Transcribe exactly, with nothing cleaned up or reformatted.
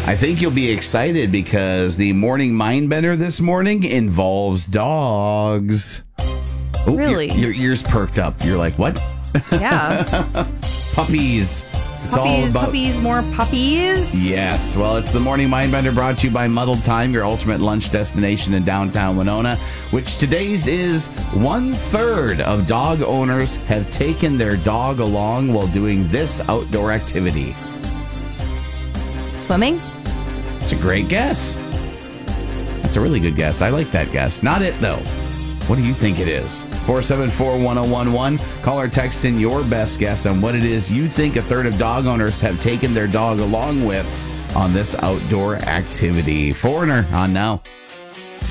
I think you'll be excited because the morning mind bender this morning involves dogs. Oh, Really? Your, your ears perked up. You're like, what? Yeah. Puppies. It's all Puppies, about puppies, more puppies. Yes. Well, it's the Morning Mindbender brought to you by Muddled Time, your ultimate lunch destination in downtown Winona, which today's is one third of dog owners have taken their dog along while doing this outdoor activity. Swimming? It's a great guess. That's a really good guess. I like that guess. Not it, though. What do you think it is? four seven four, one oh one one. Call or text in your best guess on what it is you think a third of dog owners have taken their dog along with on this outdoor activity. Foreigner on now.